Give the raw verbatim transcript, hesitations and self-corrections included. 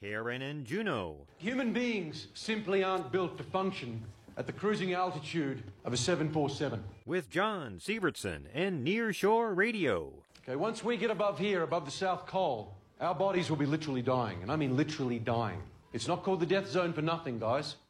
Karen and Juno. Human beings simply aren't built to function at the cruising altitude of a seven forty-seven. With John Sievertson and Nearshore Radio. Okay, once we get above here, above the South Col, our bodies will be literally dying, and I mean literally dying. It's not called the death zone for nothing, guys.